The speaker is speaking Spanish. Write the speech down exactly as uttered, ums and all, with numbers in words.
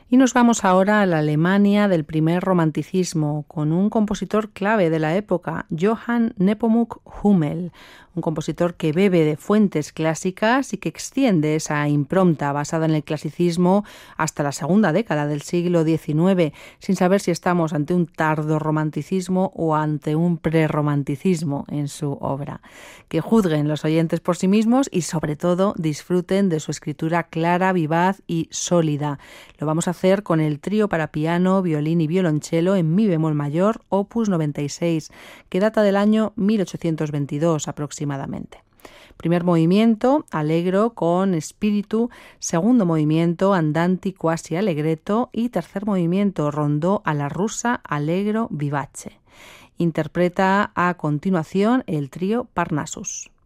Y nos vamos ahora a la Alemania del primer romanticismo, con un compositor clave de la época, Johann Nepomuk Hummel, un compositor que bebe de fuentes clásicas y que extiende esa impronta basada en el clasicismo hasta la segunda década del siglo diecinueve, sin saber si estamos ante un tardorromanticismo o ante un prerromanticismo en su obra. Que juzguen los oyentes por sí mismos y sobre todo disfruten de su escritura clara, vivaz y sólida. Lo vamos a hacer con el trío para piano, violín y violonchelo en mi bemol mayor, opus noventa y seis, que data del año mil ochocientos veintidós aproximadamente. Primer movimiento, allegro con espíritu, segundo movimiento, andante quasi allegretto y tercer movimiento, rondó a la rusa, allegro vivace. Interpreta a continuación el trío Parnassus.